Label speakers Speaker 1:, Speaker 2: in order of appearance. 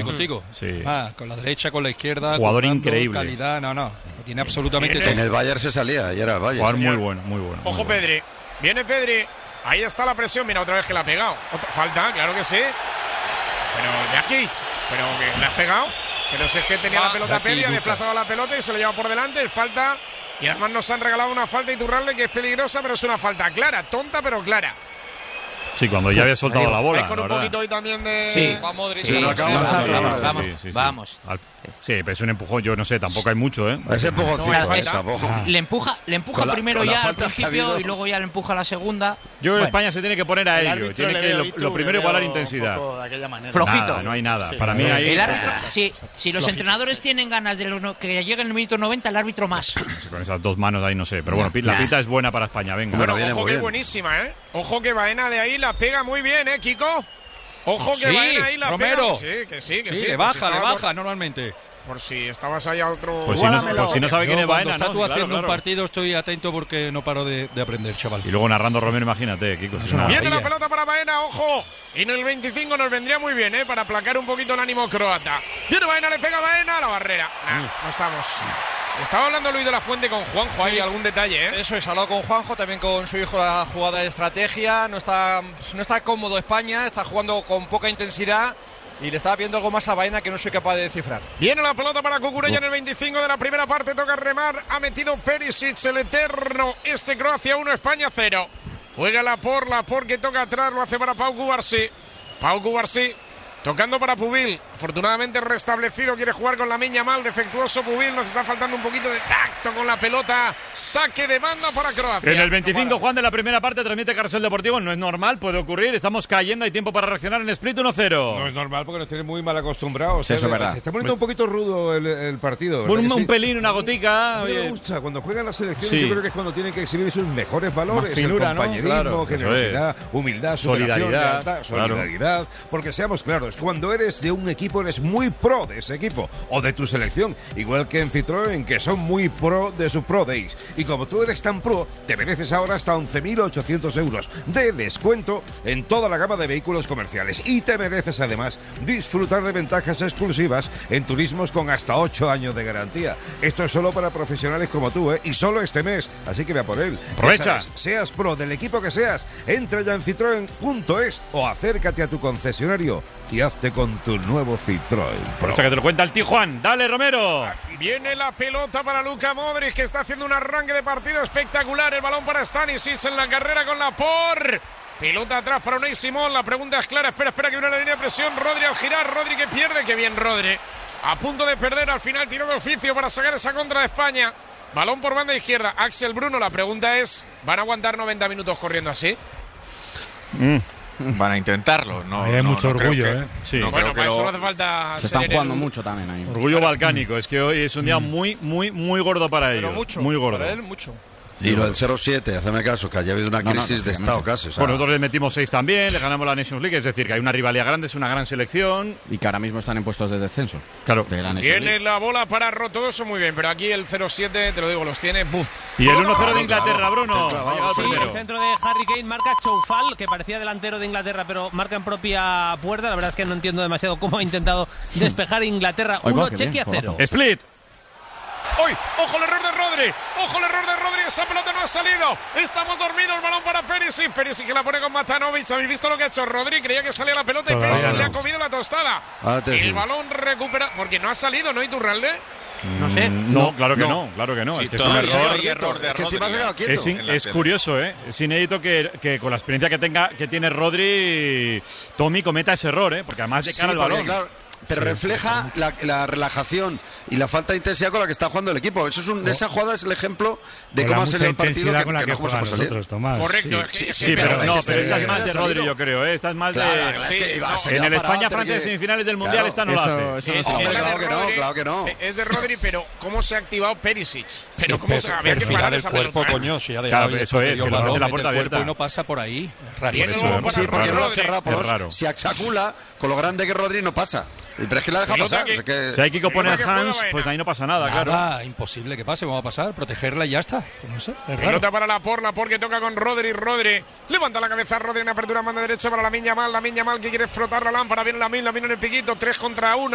Speaker 1: contigo.
Speaker 2: Sí.
Speaker 1: Con la derecha, con la izquierda.
Speaker 2: Jugador
Speaker 1: jugando,
Speaker 2: increíble.
Speaker 1: Calidad, no tiene absolutamente todo.
Speaker 3: En el Bayern se salía, y era el Bayern.
Speaker 2: Jugador muy bueno, muy bueno.
Speaker 4: Ojo,
Speaker 2: muy bueno.
Speaker 4: Pedri. Viene Pedri. Ahí está la presión. Mira otra vez que la ha pegado. Falta, claro que sí. Pero Jakic. Pero que le has pegado. Pero si es que tenía la pelota Pedri, ha desplazado la pelota y se la lleva por delante. Falta. Y además nos han regalado una falta Iturralde que es peligrosa, pero es una falta clara. Tonta, pero clara.
Speaker 2: Sí, cuando ya había soltado la bola.
Speaker 4: Con un poquito hoy también de.
Speaker 5: Sí,
Speaker 2: vamos. Sí, pero es un empujón, yo no sé, tampoco hay mucho, ¿eh?
Speaker 3: Ese empujoncito, tampoco.
Speaker 5: Le empuja primero ya al principio y luego ya le empuja a la segunda.
Speaker 2: Yo creo que España se tiene que poner a ello. Tiene que lo primero igualar intensidad.
Speaker 5: Flojito.
Speaker 2: Nada, no hay nada. Sí, para mí ahí.
Speaker 5: El árbitro, si los entrenadores tienen ganas de que llegue en el minuto 90, el árbitro más.
Speaker 2: Con esas dos manos ahí no sé. Pero bueno, la pita es buena para España, venga.
Speaker 4: Bueno, ojo que es buenísima, ¿eh? Ojo que Baena de ahí la pega muy bien, ¿eh, Kiko? Ojo que Baena ahí la
Speaker 1: Romero.
Speaker 4: pega. Sí,
Speaker 1: le baja normalmente.
Speaker 4: Por si estabas ahí a otro.
Speaker 2: Pues si no sabe quién es Baena,
Speaker 1: ¿no? Tú haciendo
Speaker 2: claro.
Speaker 1: un partido estoy atento porque no paro de aprender, chaval.
Speaker 2: Y luego narrando Romero, imagínate, Kiko.
Speaker 4: Viene la pelota para Baena, ojo. Y en el 25 nos vendría muy bien, para aplacar un poquito el ánimo croata. Viene Baena, le pega Baena a la barrera. No estamos. Estaba hablando Luis de la Fuente con Juanjo, ¿hay algún detalle?
Speaker 6: Eso es, hablado con Juanjo, también con su hijo la jugada de estrategia. No está cómodo España, está jugando con poca intensidad. Y le estaba viendo algo más a Baena que no soy capaz de descifrar.
Speaker 4: Viene la pelota para Cucurella en el 25 de la primera parte. Toca remar. Ha metido Perisic, el eterno. Croacia 1, España 0. Juega Laporte que toca atrás. Lo hace para Pau Cubarsí. Tocando para Pubil. Afortunadamente restablecido. Quiere jugar con Lamine Yamal. Defectuoso Pubil. Nos está faltando un poquito de tacto con la pelota. Saque de banda para Croacia.
Speaker 2: En el 25, Juan, de la primera parte transmite Carrusel Deportivo. No es normal, puede ocurrir. Estamos cayendo. Hay tiempo para reaccionar en Split 1-0.
Speaker 7: No es normal porque nos tienen muy mal acostumbrados.
Speaker 8: Eso es verdad.
Speaker 7: Se está poniendo un poquito rudo el partido.
Speaker 2: Un pelín, una gotica.
Speaker 7: A mí me gusta. Cuando juegan las selecciones, yo creo que es cuando tienen que exhibir sus mejores valores.
Speaker 2: Más finura,
Speaker 7: el compañerismo,
Speaker 2: claro,
Speaker 7: generosidad, humildad, solidaridad. Porque seamos claros, cuando eres de un equipo, eres muy pro de ese equipo o de tu selección, igual que en Citroën, que son muy pro de sus Pro Days. Y como tú eres tan pro, te mereces ahora hasta 11.800 euros de descuento en toda la gama de vehículos comerciales. Y te mereces además disfrutar de ventajas exclusivas en turismos con hasta 8 años de garantía. Esto es solo para profesionales como tú, y solo este mes. Así que ve a por él.
Speaker 2: Aprovecha.
Speaker 7: Seas pro del equipo que seas, entra ya en citroen.es o acércate a tu concesionario y hazte con tu nuevo Citroën Pro.
Speaker 2: Que te lo cuenta el tío Juan. Dale, Romero.
Speaker 4: Viene la pelota para Luka Modric, que está haciendo un arranque de partido espectacular. El balón para Stanisic en la carrera con Laporte. Pelota atrás para Unai Simón. La pregunta es clara. Espera que viene la línea de presión. Rodri al girar. Rodri que pierde. Qué bien Rodri. A punto de perder. Al final tiró de oficio para sacar esa contra de España. Balón por banda izquierda. Axel Bruno. La pregunta es, ¿van a aguantar 90 minutos corriendo así?
Speaker 8: Van a intentarlo.
Speaker 9: Hay mucho orgullo,
Speaker 2: Sí.
Speaker 4: No, bueno, para eso no hace falta.
Speaker 8: Se están jugando mucho también ahí.
Speaker 2: Orgullo balcánico. Es que hoy es un día muy gordo para ellos.
Speaker 6: Mucho,
Speaker 2: muy gordo.
Speaker 6: para él, mucho.
Speaker 3: Y lo del 0-7, hazme caso, que haya habido una crisis de estado casi. O sea.
Speaker 2: Bueno, nosotros le metimos 6 también, le ganamos la Nations League, es decir, que hay una rivalidad grande, es una gran selección.
Speaker 8: Y que ahora mismo están en puestos de descenso.
Speaker 2: Claro.
Speaker 8: De la Nations
Speaker 4: Viene
Speaker 8: League.
Speaker 4: la bola para todo eso muy bien, pero aquí el 0-7, te lo digo, los tiene. ¡Buf!
Speaker 2: Y el 1-0 de Inglaterra, Bruno.
Speaker 10: Sí, el centro de Harry Kane marca Choufal, que parecía delantero de Inglaterra, pero marca en propia puerta. La verdad es que no entiendo demasiado cómo ha intentado despejar Inglaterra. 1, Chequia 0.
Speaker 2: Split.
Speaker 4: ¡Uy! ¡Ojo el error de Rodri! ¡Ojo el error de Rodri! ¡Esa pelota no ha salido! ¡Estamos dormidos! El balón para Perisic. Perisic que la pone con Matanovic. ¿Habéis visto lo que ha hecho Rodri? Creía que salía la pelota y Perisic le ha comido la tostada. El balón recupera... Porque no ha salido, ¿no, Iturralde?
Speaker 5: No sé.
Speaker 2: No, claro que no. Sí, es que es un error
Speaker 3: de Rodri.
Speaker 2: Es curioso, Es inédito que con la experiencia que tiene Rodri, Tommy cometa ese error, porque además de cara al balón.
Speaker 3: Claro. Pero refleja la relajación y la falta de intensidad con la que está jugando el equipo. Esa jugada es el ejemplo de cómo ha salido el partido que no jugamos por salir.
Speaker 4: Correcto.
Speaker 2: Sí, pero esta es más de Rodri, yo creo. Esta es más de... En el España-Francia de semifinales del Mundial esta no la hace.
Speaker 3: Claro que no.
Speaker 4: Es de Rodri, pero ¿cómo se ha activado Perisic? Pero ¿cómo se había que parar esa pelota?
Speaker 1: Coño, si ha
Speaker 2: dejado eso es, que
Speaker 1: balón,
Speaker 2: la puerta abierta
Speaker 1: y no pasa por ahí.
Speaker 3: Sí, porque no lo ha cerrado. Si Axacula, con lo grande que Rodri, no pasa. Pero es que la deja pasar.
Speaker 2: Si hay Kiko pone a Hans, pues ahí no pasa nada, claro.
Speaker 1: Imposible que pase, vamos a pasar, protegerla y ya está. No sé, es
Speaker 4: pelota para Laporte que toca con Rodri. Levanta la cabeza Rodri en apertura, manda derecha para Lamine Yamal que quiere frotar la lámpara. Viene Lamine en el piquito, 3 contra 1.